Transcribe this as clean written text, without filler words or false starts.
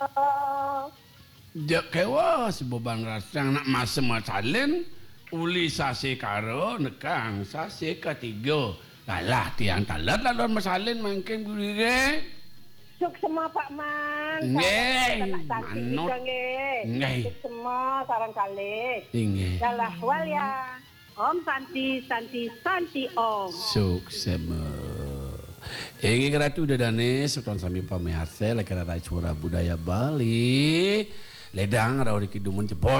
Jak kewa sebobang rasang nak masem salin uli sasi karo nekang sasi ketiga. Alah tiang talat laluan masalin mangking burire. Suk semua Pak Man. Nggih, Manut. Nggih. Suk semua sarang kali. Nggih. Yalah wal ya. Om Santi Santi Santi Om. Suk sema. Ingin ratu dadane seton sami pamehase lekara suara budaya Bali. Ledang ora kidumun jebol